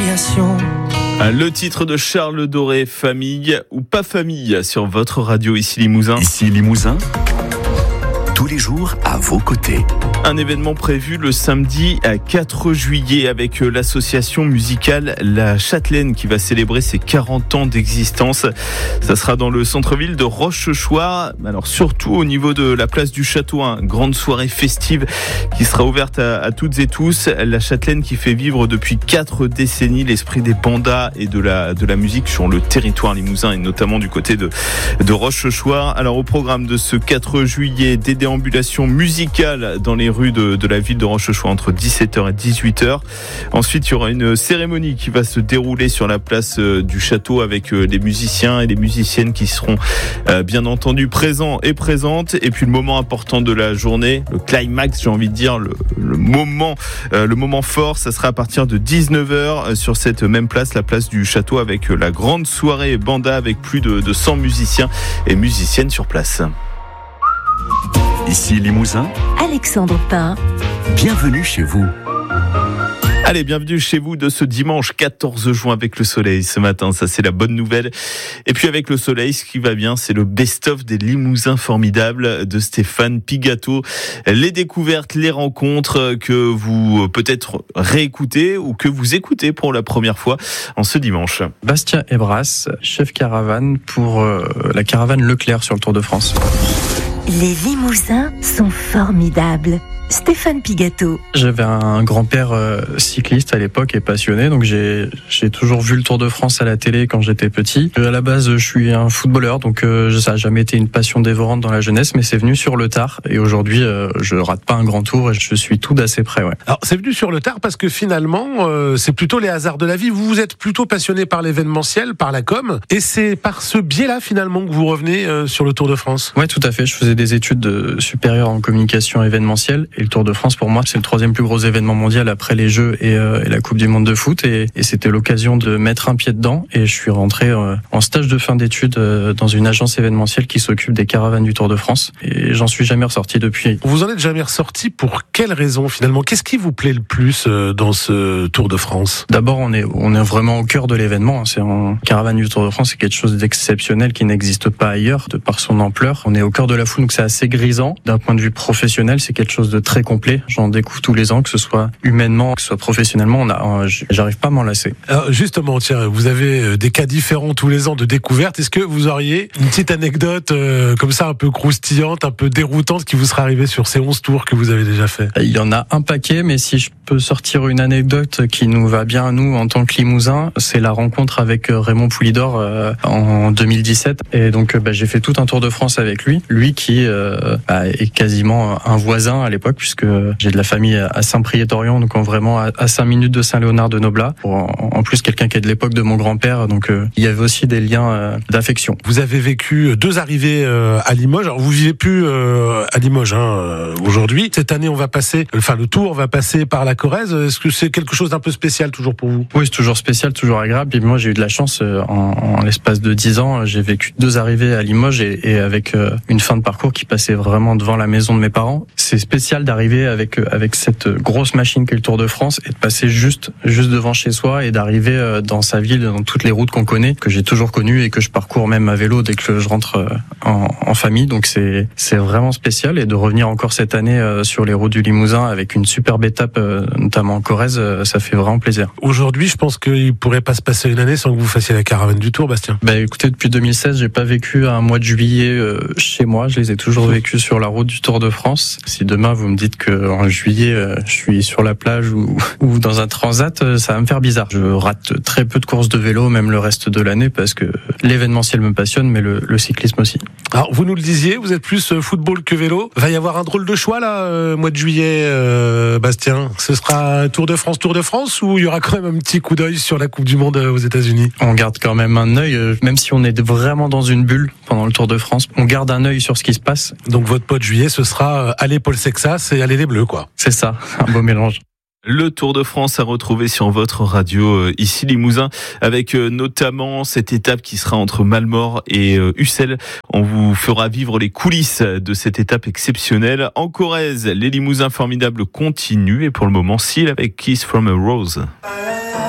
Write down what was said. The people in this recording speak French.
création. Le titre de Charles Doré, famille ou pas famille, sur votre radio ici Limousin. Ici Limousin, tous les jours à vos côtés. Un événement prévu le samedi 4 juillet avec l'association musicale La Châtelaine qui va célébrer ses 40 ans d'existence. Ça sera dans le centre-ville de Rochechouart. Alors surtout au niveau de la place du Château, une grande soirée festive qui sera ouverte à toutes et tous. La Châtelaine qui fait vivre depuis 4 décennies l'esprit des bandas et de la musique sur le territoire limousin et notamment du côté de Rochechouart. Alors au programme de ce 4 juillet, des déambulations musicales dans les rues de la ville de Rochechouart entre 17h et 18h. Ensuite, il y aura une cérémonie qui va se dérouler sur la place du château avec les musiciens et les musiciennes qui seront bien entendu présents et présentes. Et puis le moment important de la journée, le climax, j'ai envie de dire, le moment fort, ça sera à partir de 19h sur cette même place, la place du château, avec la grande soirée banda avec plus de 100 musiciens et musiciennes sur place. Ici Limousin, Alexandre Pain. Bienvenue chez vous. Allez, bienvenue chez vous de ce dimanche 14 juin avec le soleil ce matin, ça c'est la bonne nouvelle. Et puis avec le soleil, ce qui va bien, c'est le best-of des Limousins formidables de Stéphane Pigato. Les découvertes, les rencontres que vous peut-être réécoutez ou que vous écoutez pour la première fois en ce dimanche. Bastien Ebras, chef caravane pour la caravane Leclerc sur le Tour de France. Les Limousins sont formidables. Stéphane Pigato. J'avais un grand-père cycliste à l'époque et passionné, donc j'ai toujours vu le Tour de France à la télé quand j'étais petit. À la base, je suis un footballeur, donc ça n'a jamais été une passion dévorante dans la jeunesse, mais c'est venu sur le tard. Et aujourd'hui, je rate pas un grand tour et je suis tout d'assez près. Ouais. Alors, c'est venu sur le tard parce que finalement, c'est plutôt les hasards de la vie. Vous êtes plutôt passionné par l'événementiel, par la com, et c'est par ce biais-là finalement que vous revenez sur le Tour de France. Ouais, tout à fait. Je faisais des études supérieures en communication événementielle. Et le Tour de France, pour moi, c'est le 3e plus gros événement mondial après les Jeux et la Coupe du Monde de foot. Et c'était l'occasion de mettre un pied dedans. Et je suis rentré en stage de fin d'études dans une agence événementielle qui s'occupe des caravanes du Tour de France. Et j'en suis jamais ressorti depuis. Vous en êtes jamais ressorti pour quelle raison finalement ? Qu'est-ce qui vous plaît le plus dans ce Tour de France ? D'abord, on est vraiment au cœur de l'événement. C'est en caravane du Tour de France, c'est quelque chose d'exceptionnel qui n'existe pas ailleurs de par son ampleur. On est au cœur de la foule, donc c'est assez grisant. D'un point de vue professionnel, c'est quelque chose de très complet. J'en découvre tous les ans, que ce soit humainement, que ce soit professionnellement. J'arrive pas à m'en lasser. Alors justement, tiens, vous avez des cas différents tous les ans de découverte. Est-ce que vous auriez une petite anecdote comme ça, un peu croustillante, un peu déroutante, qui vous serait arrivée sur ces 11 tours que vous avez déjà fait ? Il y en a un paquet, mais si je peux sortir une anecdote qui nous va bien à nous en tant que Limousin, c'est la rencontre avec Raymond Poulidor en 2017. Et donc j'ai fait tout un Tour de France avec lui. Lui qui est quasiment un voisin à l'époque, puisque j'ai de la famille à Saint-Priest-Orient, donc vraiment à 5 minutes de Saint-Léonard-de-Noblat. En plus, quelqu'un qui est de l'époque de mon grand-père, donc il y avait aussi des liens d'affection. Vous avez vécu 2 arrivées à Limoges. Alors vous vivez plus à Limoges aujourd'hui. Cette année, le Tour va passer par la Corrèze. Est-ce que c'est quelque chose d'un peu spécial toujours pour vous ? Oui, c'est toujours spécial, toujours agréable. Et moi, j'ai eu de la chance en l'espace de 10 ans. J'ai vécu 2 arrivées à Limoges et avec une fin de parcours qui passait vraiment devant la maison de mes parents. C'est spécial d'arriver avec cette grosse machine qu'est le Tour de France et de passer juste devant chez soi et d'arriver dans sa ville, dans toutes les routes qu'on connaît, que j'ai toujours connues et que je parcours même à vélo dès que je rentre en famille. Donc c'est vraiment spécial, et de revenir encore cette année sur les routes du Limousin avec une superbe étape, notamment en Corrèze, ça fait vraiment plaisir. Aujourd'hui, je pense qu'il pourrait pas se passer une année sans que vous fassiez la caravane du Tour, Bastien. Écoutez, depuis 2016, j'ai pas vécu un mois de juillet chez moi. Je les ai toujours vécus sur la route du Tour de France. Si demain vous me dites que en juillet je suis sur la plage ou dans un transat, ça va me faire bizarre. Je rate très peu de courses de vélo, même le reste de l'année, parce que l'événementiel me passionne, mais le cyclisme aussi. Alors vous nous le disiez, vous êtes plus football que vélo. Va y avoir un drôle de choix là, mois de juillet, Bastien. Ce sera Tour de France, ou il y aura quand même un petit coup d'œil sur la Coupe du Monde aux États-Unis? On garde quand même un œil, même si on est vraiment dans une bulle pendant le Tour de France, on garde un œil sur ce qui se passe. Donc votre pot de juillet, ce sera aller Paul Sexas et aller les Bleus, quoi. C'est ça, un beau mélange. Le Tour de France à retrouver sur votre radio ici Limousin, avec notamment cette étape qui sera entre Malmort et Ussel. On vous fera vivre les coulisses de cette étape exceptionnelle. En Corrèze, les Limousins formidables continuent, et pour le moment, Seal avec Kiss from a Rose.